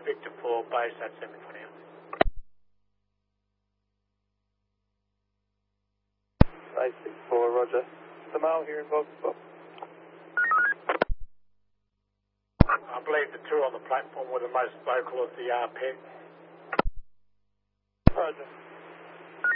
Victor 4, base at 720. Base 64, roger. Samal here in Vauxhall. I believe the two on the platform were the most vocal of the pairs. Roger.